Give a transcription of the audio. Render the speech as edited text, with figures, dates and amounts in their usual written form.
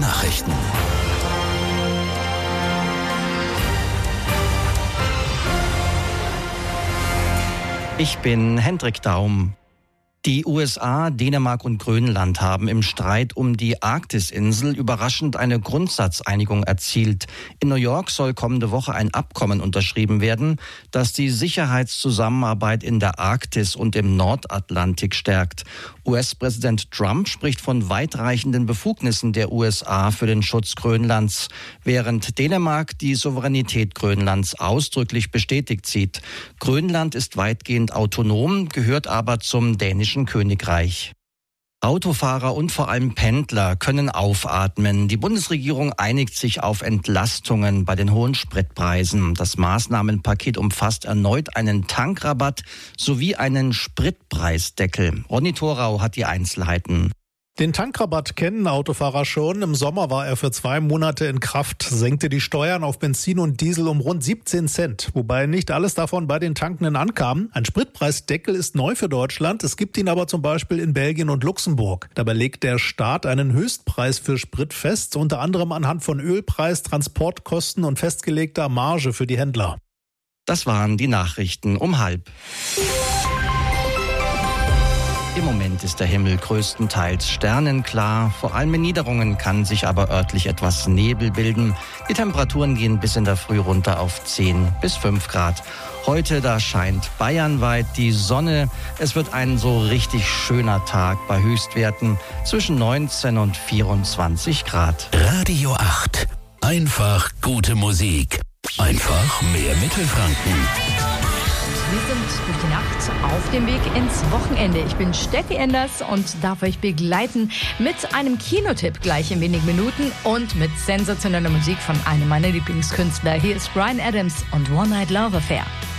Nachrichten. Ich bin Hendrik Daum. Die USA, Dänemark und Grönland haben im Streit um die Arktisinsel überraschend eine Grundsatzeinigung erzielt. In New York soll kommende Woche ein Abkommen unterschrieben werden, das die Sicherheitszusammenarbeit in der Arktis und im Nordatlantik stärkt. US-Präsident Trump spricht von weitreichenden Befugnissen der USA für den Schutz Grönlands, während Dänemark die Souveränität Grönlands ausdrücklich bestätigt sieht. Grönland ist weitgehend autonom, gehört aber zum dänischen Königreich. Autofahrer und vor allem Pendler können aufatmen. Die Bundesregierung einigt sich auf Entlastungen bei den hohen Spritpreisen. Das Maßnahmenpaket umfasst erneut einen Tankrabatt sowie einen Spritpreisdeckel. Ronny Thorau hat die Einzelheiten. Den Tankrabatt kennen Autofahrer schon. Im Sommer war er für 2 Monate in Kraft, senkte die Steuern auf Benzin und Diesel um rund 17 Cent, wobei nicht alles davon bei den Tankenden ankam. Ein Spritpreisdeckel ist neu für Deutschland, es gibt ihn aber zum Beispiel in Belgien und Luxemburg. Dabei legt der Staat einen Höchstpreis für Sprit fest, unter anderem anhand von Ölpreis, Transportkosten und festgelegter Marge für die Händler. Das waren die Nachrichten um 12:30. Im Moment ist der Himmel größtenteils sternenklar. Vor allem in Niederungen kann sich aber örtlich etwas Nebel bilden. Die Temperaturen gehen bis in der Früh runter auf 10 bis 5 Grad. Heute, da scheint bayernweit die Sonne. Es wird ein so richtig schöner Tag bei Höchstwerten zwischen 19 und 24 Grad. Radio 8. Einfach gute Musik. Einfach mehr Mittelfranken. Wir sind durch die Nacht auf dem Weg ins Wochenende. Ich bin Steffi Enders und darf euch begleiten mit einem Kinotipp gleich in wenigen Minuten und mit sensationeller Musik von einem meiner Lieblingskünstler. Hier ist Bryan Adams und One Night Love Affair.